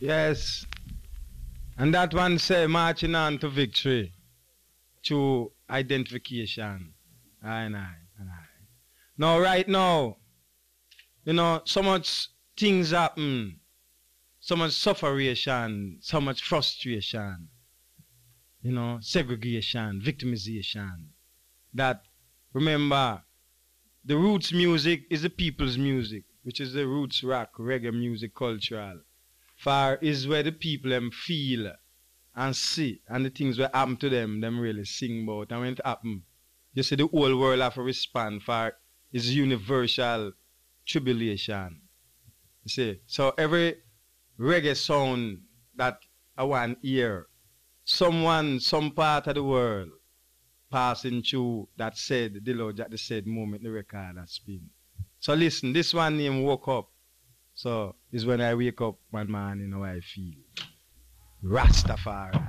Yes. And that one say marching on to victory through identification. Aye. Now, right now, you know, so much things happen, so much sufferation, so much frustration, you know, segregation, victimization. That, remember, the roots music is the people's music, which is the roots rock, reggae music, cultural. For is where the people them feel and see, and the things that happen to them really sing about. And when it happen, you see the whole world have to respond for its universal tribulation. You see, so every reggae sound that I want hear, someone, some part of the world passing through that said, the Lord that the said moment the record has been. So listen, this one name Woke Up. So is when I wake up one morning how I feel. Rastafari.